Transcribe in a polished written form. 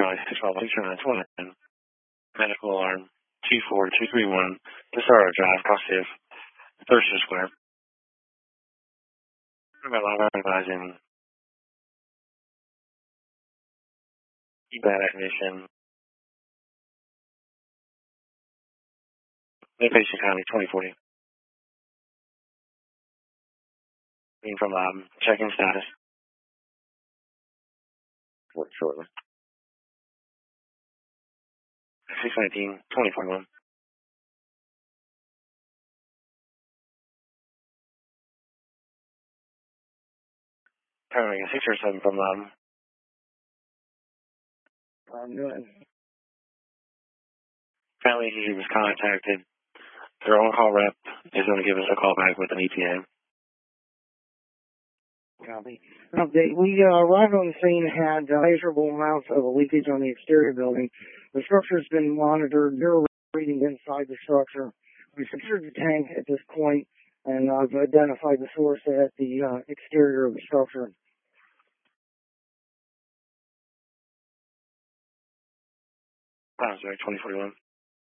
Charlie 612 medical alarm 24231, Desaro Drive, Costive, Thurston Square. I've got a lot of advising bad condition. Inpatient County 2040. From checking status. Shortly. 619 2041. Apparently a 607 from apparently he was contacted. Their on-call rep is going to give us a call back with an ETA. Copy. Update. We arrived on the scene, had measurable amounts of leakage on the exterior building. The structure's been monitored. Zero reading inside the structure. We secured the tank at this point, and I've identified the source at the exterior of the structure. Sorry, 2041.